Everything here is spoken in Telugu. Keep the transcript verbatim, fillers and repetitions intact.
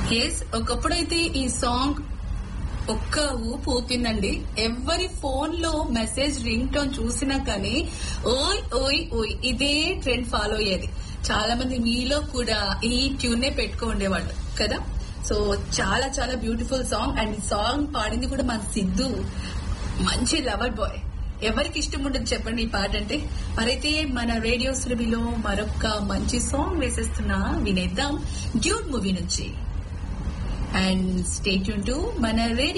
ఎస్, ఒకప్పుడైతే ఈ సాంగ్ ఒక్క ఊపు ఊపిందండి. ఎవరి ఫోన్ లో మెసేజ్ రింగ్ టోన్ చూసినా కానీ ఓయ్ ఓయ్ ఓయ్ ఇదే ట్రెండ్ ఫాలో అయ్యేది. చాలా మంది మీలో కూడా ఈ ట్యూన్ నే పెట్టుకో ఉండేవాళ్ళు కదా. సో చాలా చాలా బ్యూటిఫుల్ సాంగ్. అండ్ ఈ సాంగ్ పాడింది కూడా మన సిద్ధు, మంచి లవర్ బాయ్. ఎవరికి ఇష్టం ఉండదు చెప్పండి ఈ పాట అంటే. మరైతే మన రేడియో సురభిలో మరొక మంచి సాంగ్ వేసేస్తున్నా, వినేద్దాం డ్యూడ్ మూవీ నుంచి. అండ్ స్టే ట్యూన్ టు మన రేడియో